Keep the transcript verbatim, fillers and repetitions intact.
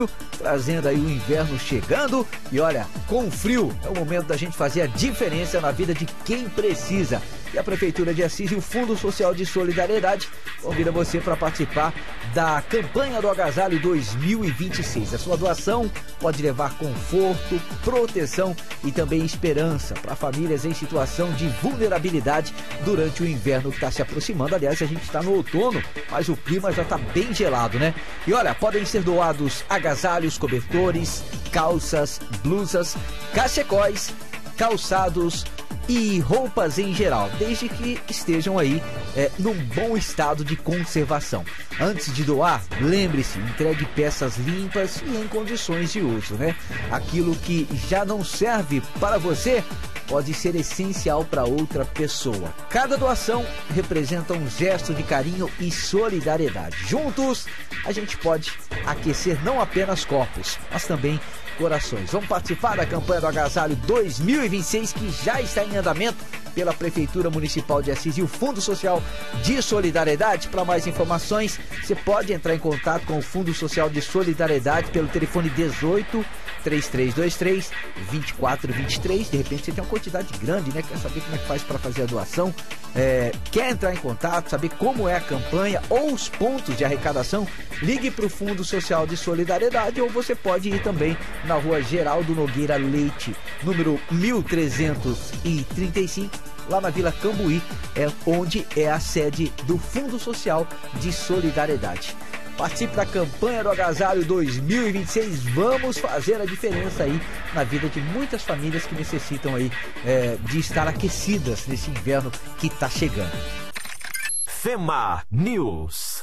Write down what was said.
trazendo aí o inverno chegando e olha, com o frio é o momento da gente fazer a diferença na vida de quem precisa. E a Prefeitura de Assis e o Fundo Social de Solidariedade convidam você para participar da campanha do Agasalho dois mil e vinte e seis. A sua doação pode levar conforto, proteção e também esperança para famílias em situação de vulnerabilidade durante o inverno que está se aproximando. Aliás, a gente está no outono, mas o clima já está bem gelado, né? E olha, podem ser doados agasalhos, cobertores, calças, blusas, cachecóis, calçados e roupas em geral, desde que estejam aí é, num bom estado de conservação. Antes de doar, lembre-se, entregue peças limpas e em condições de uso, né? Aquilo que já não serve para você pode ser essencial para outra pessoa. Cada doação representa um gesto de carinho e solidariedade. Juntos, a gente pode aquecer não apenas corpos, mas também corações. Vamos participar da campanha do Agasalho dois mil e vinte e seis, que já está em andamento pela Prefeitura Municipal de Assis e o Fundo Social de Solidariedade. Para mais informações, você pode entrar em contato com o Fundo Social de Solidariedade pelo telefone dezoito, três três dois três, vinte e quatro vinte e três. De repente você tem uma quantidade grande, né? Quer saber como é que faz para fazer a doação? É, quer entrar em contato, saber como é a campanha ou os pontos de arrecadação? Ligue para o Fundo Social de Solidariedade, ou você pode ir também na Rua Geraldo Nogueira Leite, número mil trezentos e trinta e cinco, lá na Vila Cambuí, é onde é a sede do Fundo Social de Solidariedade. Participe da campanha do Agasalho dois mil e vinte e seis. Vamos fazer a diferença aí na vida de muitas famílias que necessitam aí é, de estar aquecidas nesse inverno que está chegando. FEMA News.